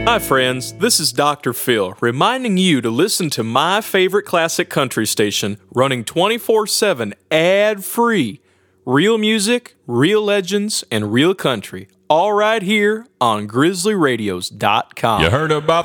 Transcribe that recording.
Hi, friends. This is Dr. Phil, reminding you to listen to my favorite classic country station, running 24/7 ad-free. Real music, real legends, and real country. All right here on GrizzlyRadios.com. You heard about